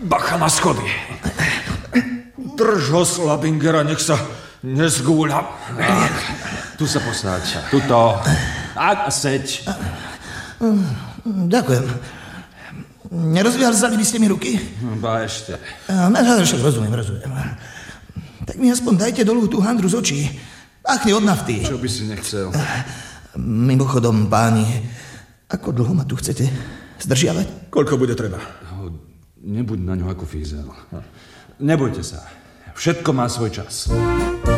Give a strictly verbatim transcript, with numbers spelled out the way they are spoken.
Bacha na schody. Drž ho, Slabingera, nech sa nezgúľa. Tak, tu sa posáď. Tuto. A seď. Ďakujem. Nerozviazali by ste mi ruky? Ba ešte. No, však rozumiem, rozumiem. Tak mi aspoň dajte dolu tú handru z očí. Pachne od nafty. Čo by si nechcel? Mimochodom, páni, ako dlho ma tu chcete zdržiavať? Koľko bude treba? Nebuď na ňo ako fízel. Nebojte sa. Všetko má svoj čas.